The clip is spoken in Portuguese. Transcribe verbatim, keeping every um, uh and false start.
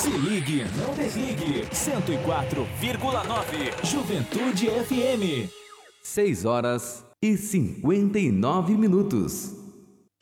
Se ligue, não desligue. cento e quatro vírgula nove Juventude F M. seis horas e cinquenta e nove minutos.